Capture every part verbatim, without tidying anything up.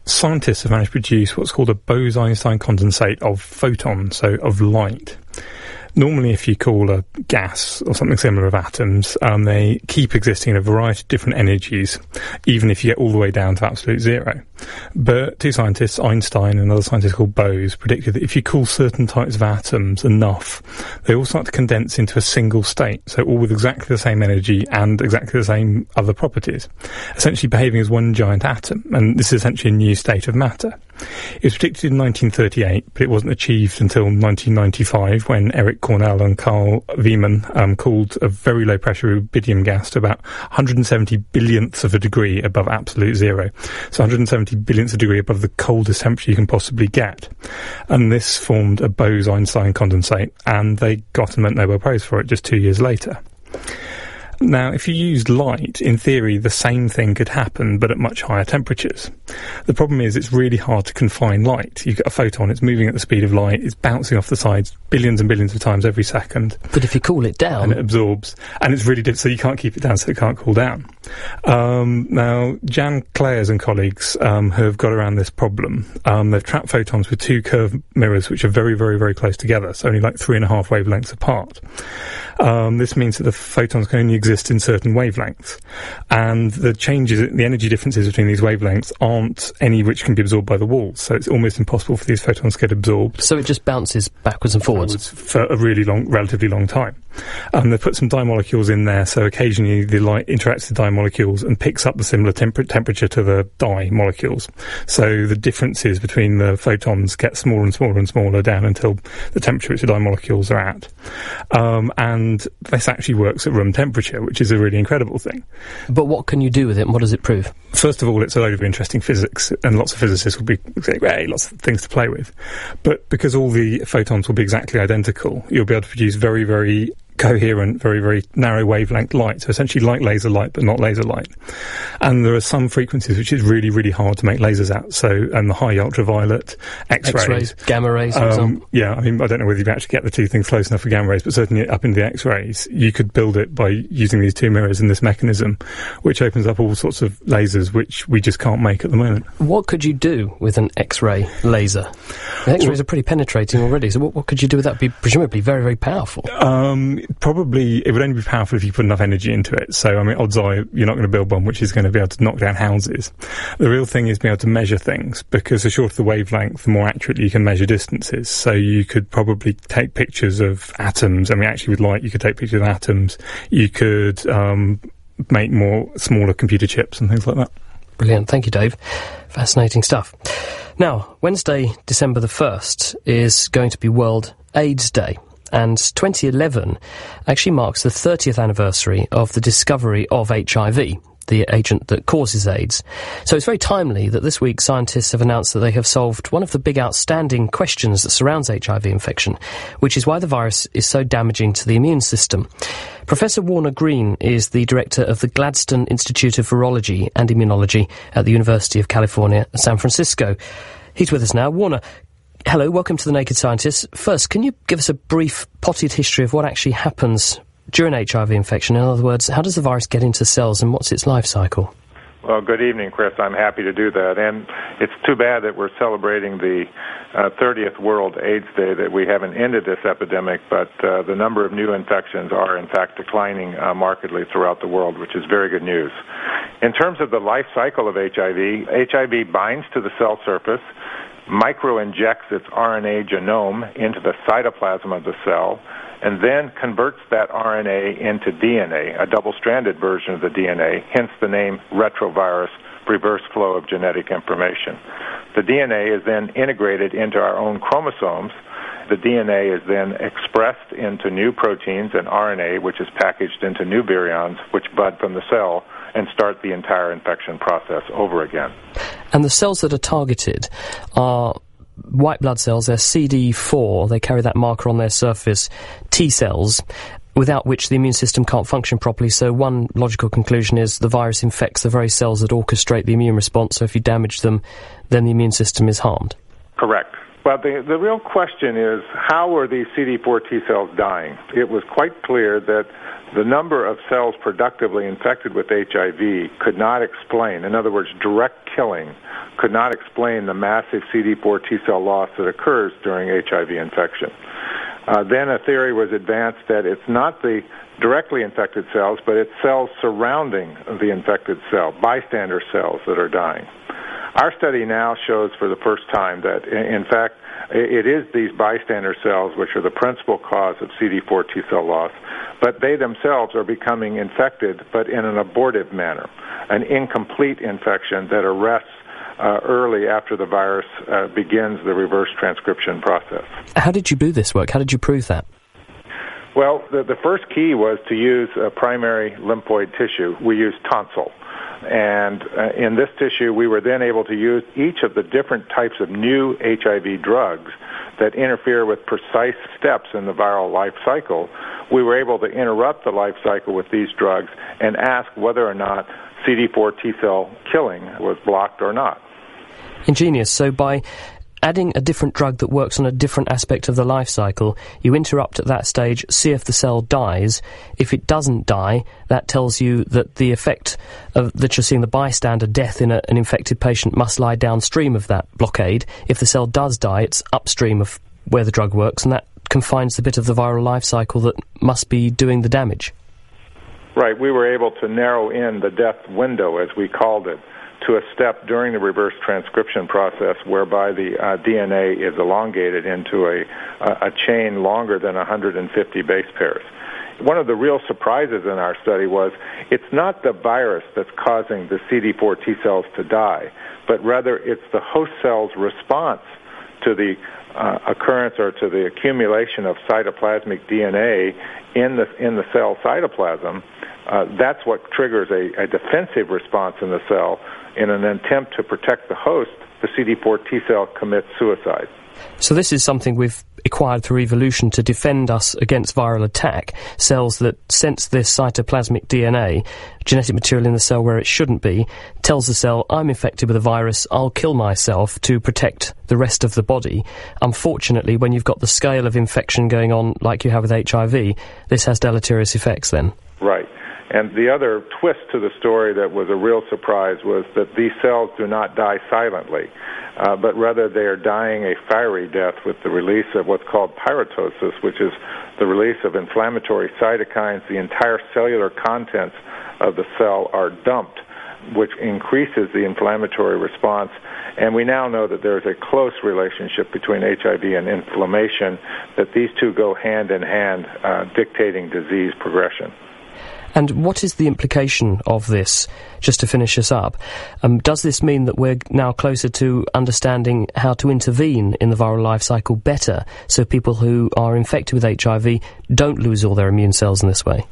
scientists have managed to produce what's called a Bose-Einstein condensate of photons, so of light. Normally, if you call a gas or something similar of atoms, um, they keep existing in a variety of different energies, even if you get all the way down to absolute zero. But two scientists, Einstein and another scientist called Bose, predicted that if you cool certain types of atoms enough, they all start to condense into a single state, so all with exactly the same energy and exactly the same other properties, essentially behaving as one giant atom, and this is essentially a new state of matter. It was predicted in nineteen thirty-eight, but it wasn't achieved until nineteen ninety-five, when Eric Cornell and Carl Wieman um, cooled a very low-pressure rubidium gas to about one hundred seventy billionths of a degree above absolute zero. So one hundred seventy billionths of a degree above the coldest temperature you can possibly get. And this formed a Bose-Einstein condensate, and they got a Nobel Prize for it just two years later. Now, if you used light, in theory, the same thing could happen, but at much higher temperatures. The problem is it's really hard to confine light. You've got a photon, it's moving at the speed of light, it's bouncing off the sides billions and billions of times every second. But if you cool it down... And it absorbs. And it's really difficult, so you can't keep it down, so it can't cool down. Um, now, Jan Claes and colleagues um, have got around this problem. Um, they've trapped photons with two curved mirrors, which are very, very, very close together, so only like three and a half wavelengths apart. Um, this means that the photons can only exist in certain wavelengths, and the changes, the energy differences between these wavelengths aren't any which can be absorbed by the walls, so it's almost impossible for these photons to get absorbed. So it just bounces backwards and forwards? forwards for a really long, relatively long time. Um, they put some dye molecules in there, so occasionally the light interacts with dye molecules and picks up the similar temper- temperature to the dye molecules. So the differences between the photons get smaller and smaller and smaller down until the temperature which the dye molecules are at. Um, and this actually works at room temperature, which is a really incredible thing. But what can you do with it, and what does it prove? First of all, it's a load of interesting physics, and lots of physicists will be saying, hey, lots of things to play with. But because all the photons will be exactly identical, you'll be able to produce very, very coherent, very, very narrow wavelength light. So essentially like laser light, but not laser light. And there are some frequencies which is really, really hard to make lasers at. So, and the high ultraviolet, X-rays. X-rays, gamma rays, for um, example. Yeah, I mean, I don't know whether you actually get the two things close enough for gamma rays, but certainly up into the X-rays, you could build it by using these two mirrors and this mechanism, which opens up all sorts of lasers which we just can't make at the moment. What could you do with an X-ray laser? The X-rays well, are pretty penetrating already, so what, what could you do with that? Be presumably very, very powerful. Um, probably, it would only be powerful if you put enough energy into it. So, I mean, odds are you're not going to build one which is going to be able to knock down houses. The real thing is being able to measure things, because the shorter the wavelength, the more accurately you can measure distances. So you could probably take pictures of atoms. I mean, actually with light, you could take pictures of atoms. You could um, make more smaller computer chips and things like that. Brilliant. Thank you, Dave. Fascinating stuff. Now, Wednesday, December the first, is going to be World AIDS Day. And twenty eleven actually marks the thirtieth anniversary of the discovery of H I V, the agent that causes AIDS. So it's very timely that this week scientists have announced that they have solved one of the big outstanding questions that surrounds H I V infection, which is why the virus is so damaging to the immune system. Professor Warner Green is the director of the Gladstone Institute of Virology and Immunology at the University of California, San Francisco. He's with us now. Warner, hello, welcome to The Naked Scientist. First, can you give us a brief potted history of what actually happens during H I V infection? In other words, how does the virus get into cells and what's its life cycle? Well, good evening, Chris. I'm happy to do that. And it's too bad that we're celebrating the uh, thirtieth World AIDS Day, that we haven't ended this epidemic, but uh, the number of new infections are, in fact, declining uh, markedly throughout the world, which is very good news. In terms of the life cycle of H I V, H I V binds to the cell surface, micro-injects its R N A genome into the cytoplasm of the cell, and then converts that R N A into D N A, a double-stranded version of the D N A, hence the name retrovirus, reverse flow of genetic information. The D N A is then integrated into our own chromosomes. The D N A is then expressed into new proteins and R N A, which is packaged into new virions, which bud from the cell and start the entire infection process over again. And the cells that are targeted are white blood cells. They're C D four. They carry that marker on their surface, T cells, without which the immune system can't function properly. So one logical conclusion is the virus infects the very cells that orchestrate the immune response. So if you damage them, then the immune system is harmed. Correct. Well, the, the real question is, how are these C D four T cells dying? It was quite clear that the number of cells productively infected with H I V could not explain, in other words, direct killing could not explain the massive C D four T cell loss that occurs during H I V infection. Uh, then a theory was advanced that it's not the directly infected cells, but it's cells surrounding the infected cell, bystander cells that are dying. Our study now shows for the first time that, in fact, it is these bystander cells which are the principal cause of C D four T cell loss, but they themselves are becoming infected, but in an abortive manner, an incomplete infection that arrests uh, early after the virus uh, begins the reverse transcription process. How did you do this work? How did you prove that? Well, the, the first key was to use a primary lymphoid tissue. We used tonsil. And uh, in this tissue, we were then able to use each of the different types of new H I V drugs that interfere with precise steps in the viral life cycle. We were able to interrupt the life cycle with these drugs and ask whether or not C D four T cell killing was blocked or not. Ingenious. So by adding a different drug that works on a different aspect of the life cycle, you interrupt at that stage, see if the cell dies. If it doesn't die, that tells you that the effect of, that you're seeing, the bystander death in a, an infected patient, must lie downstream of that blockade. If the cell does die, it's upstream of where the drug works, and that confines the bit of the viral life cycle that must be doing the damage. Right. We were able to narrow in the death window, as we called it, to a step during the reverse transcription process whereby the uh, D N A is elongated into a, a chain longer than one hundred fifty base pairs. One of the real surprises in our study was it's not the virus that's causing the C D four T cells to die, but rather it's the host cell's response to the uh, occurrence or to the accumulation of cytoplasmic D N A in the, in the cell cytoplasm. Uh, that's what triggers a, a defensive response in the cell. In an attempt to protect the host, the C D four T cell commits suicide. So this is something we've acquired through evolution to defend us against viral attack. Cells that sense this cytoplasmic D N A, genetic material in the cell where it shouldn't be, tells the cell, I'm infected with a virus, I'll kill myself to protect the rest of the body. Unfortunately, when you've got the scale of infection going on like you have with H I V, this has deleterious effects then. Right. And the other twist to the story that was a real surprise was that these cells do not die silently, uh, but rather they are dying a fiery death with the release of what's called pyrotosis, which is the release of inflammatory cytokines. The entire cellular contents of the cell are dumped, which increases the inflammatory response. And we now know that there is a close relationship between H I V and inflammation, that these two go hand in hand, uh, dictating disease progression. And what is the implication of this, just to finish us up? Um, does this mean that we're now closer to understanding how to intervene in the viral life cycle better, so people who are infected with H I V don't lose all their immune cells in this way?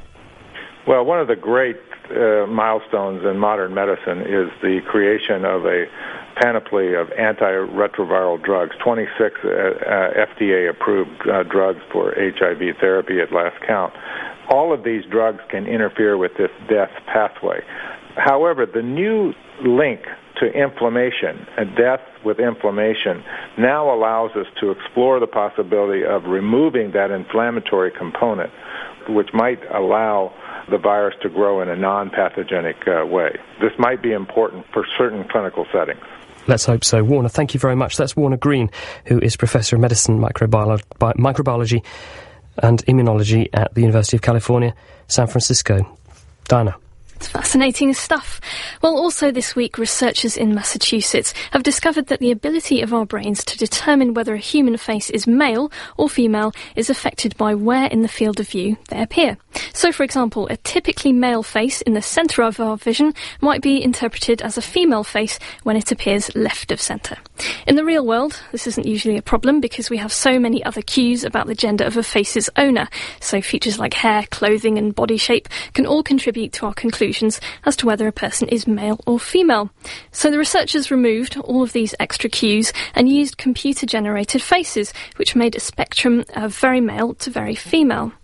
Well, one of the great uh, milestones in modern medicine is the creation of a panoply of antiretroviral drugs, twenty-six uh, uh, F D A-approved uh, drugs for H I V therapy at last count. All of these drugs can interfere with this death pathway. However, the new link to inflammation, a death with inflammation, now allows us to explore the possibility of removing that inflammatory component, which might allow the virus to grow in a non-pathogenic uh, way. This might be important for certain clinical settings. Let's hope so. Warner, thank you very much. That's Warner Green, who is Professor of Medicine, Microbiolo- Bi- Microbiology and Immunology at the University of California, San Francisco. Diana. It's fascinating stuff. Well, also this week, researchers in Massachusetts have discovered that the ability of our brains to determine whether a human face is male or female is affected by where in the field of view they appear. So, for example, a typically male face in the centre of our vision might be interpreted as a female face when it appears left of centre. In the real world, this isn't usually a problem because we have so many other cues about the gender of a face's owner. So features like hair, clothing and body shape can all contribute to our conclusion as to whether a person is male or female. So the researchers removed all of these extra cues and used computer-generated faces, which made a spectrum of very male to very female.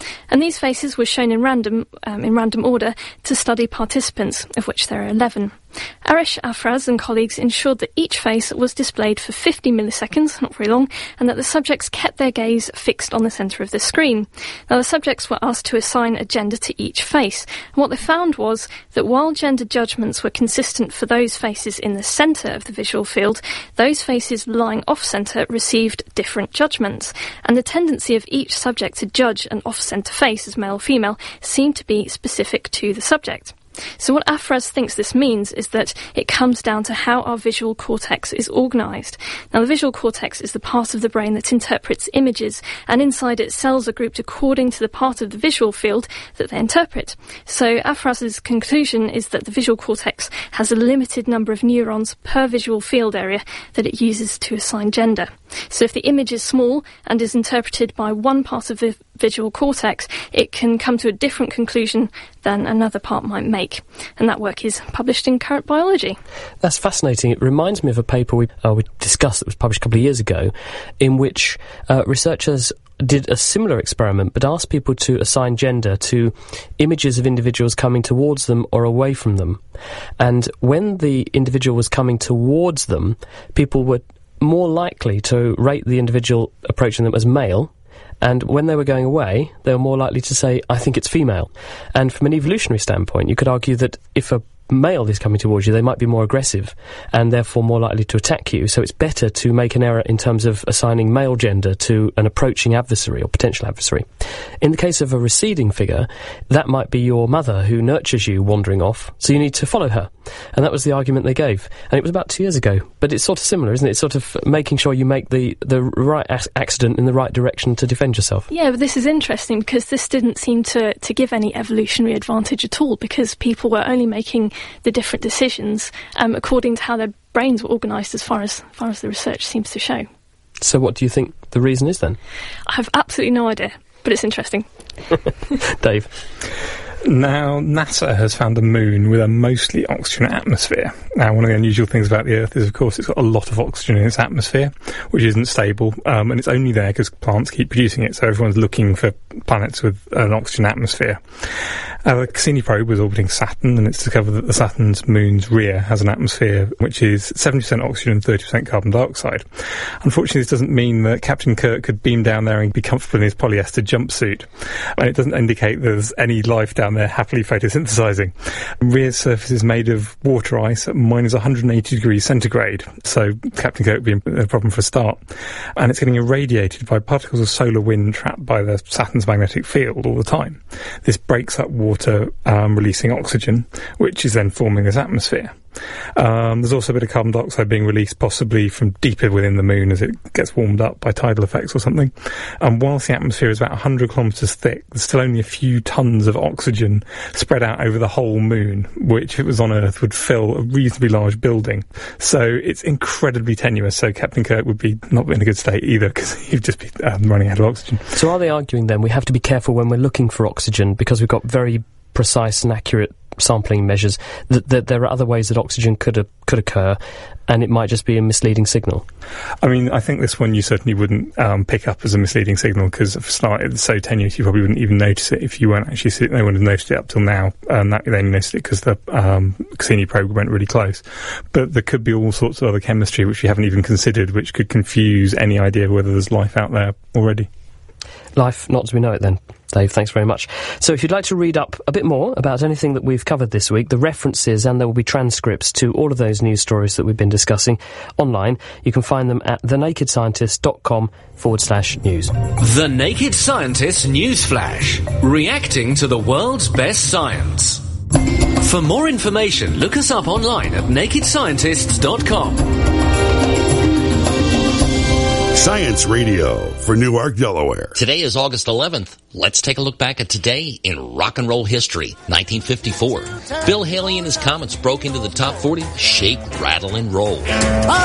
And these faces were shown in random, um, in random order to study participants, of which there are eleven. Arish Afraz and colleagues ensured that each face was displayed for fifty milliseconds, not very long, and that the subjects kept their gaze fixed on the centre of the screen. Now, the subjects were asked to assign a gender to each face, and what they found was that while gender judgments were consistent for those faces in the centre of the visual field, those faces lying off-centre received different judgments, and the tendency of each subject to judge an off-centre face as male or female seemed to be specific to the subject. So what Afraz thinks this means is that it comes down to how our visual cortex is organised. Now, the visual cortex is the part of the brain that interprets images, and inside it, cells are grouped according to the part of the visual field that they interpret. So Afraz's conclusion is that the visual cortex has a limited number of neurons per visual field area that it uses to assign gender. So if the image is small and is interpreted by one part of the visual cortex, it can come to a different conclusion than another part might make. And that work is published in Current Biology. That's fascinating. It reminds me of a paper we, uh, we discussed that was published a couple of years ago, in which uh, researchers did a similar experiment but asked people to assign gender to images of individuals coming towards them or away from them. And when the individual was coming towards them, people were more likely to rate the individual approaching them as male, and when they were going away, they were more likely to say, I think it's female. And from an evolutionary standpoint, you could argue that if a male is coming towards you, they might be more aggressive and therefore more likely to attack you. So it's better to make an error in terms of assigning male gender to an approaching adversary or potential adversary. In the case of a receding figure, that might be your mother who nurtures you wandering off, so you need to follow her. And that was the argument they gave. And it was about two years ago. But it's sort of similar, isn't it? It's sort of making sure you make the, the right ac- accident in the right direction to defend yourself. Yeah, but this is interesting because this didn't seem to, to give any evolutionary advantage at all, because people were only making the different decisions um, according to how their brains were organised, as far as, as far as the research seems to show. So what do you think the reason is then? I have absolutely no idea, but it's interesting. Dave? Now, NASA has found a moon with a mostly oxygen atmosphere. Now, one of the unusual things about the Earth is, of course, it's got a lot of oxygen in its atmosphere, which isn't stable, um, and it's only there because plants keep producing it, so everyone's looking for planets with an oxygen atmosphere. Uh, the Cassini probe was orbiting Saturn, and it's discovered that the Saturn's moon's rear has an atmosphere which is seventy percent oxygen and thirty percent carbon dioxide. Unfortunately, this doesn't mean that Captain Kirk could beam down there and be comfortable in his polyester jumpsuit, and it doesn't indicate there's any life down there happily photosynthesizing. Rear's surface is made of water ice at minus one hundred eighty degrees centigrade, so Captain Kirk would be a problem for a start. And it's getting irradiated by particles of solar wind trapped by the Saturn's magnetic field all the time. This breaks up water, um, releasing oxygen, which is then forming this atmosphere. Um, there's also a bit of carbon dioxide being released, possibly from deeper within the moon as it gets warmed up by tidal effects or something. And whilst the atmosphere is about one hundred kilometres thick, there's still only a few tonnes of oxygen spread out over the whole moon, which, if it was on Earth, would fill a reasonably large building. So it's incredibly tenuous, so Captain Kirk would be not in a good state either, because he'd just be um, running out of oxygen. So are they arguing then we have to be careful when we're looking for oxygen because we've got very precise and accurate sampling measures, that, that there are other ways that oxygen could uh, could occur, and it might just be a misleading signal? I mean, I think this one you certainly wouldn't um, pick up as a misleading signal, because for start, it's so tenuous you probably wouldn't even notice it if you weren't actually sitting. They wouldn't have noticed it up till now, and that, they only noticed it because the um, Cassini probe went really close. But there could be all sorts of other chemistry which we haven't even considered, which could confuse any idea of whether there's life out there already. Life not as we know it then. Dave, thanks very much. So if you'd like to read up a bit more about anything that we've covered this week, the references, and there will be transcripts to all of those news stories that we've been discussing online, you can find them at thenakedscientist.com forward slash news. The Naked Scientist News Flash. Reacting to the world's best science. For more information, look us up online at naked scientists dot com. Science Radio for Newark, Delaware. Today is August eleventh. Let's take a look back at today in rock and roll history. nineteen fifty-four. Bill Haley and his Comets broke into the top forty. Shake, rattle, and roll.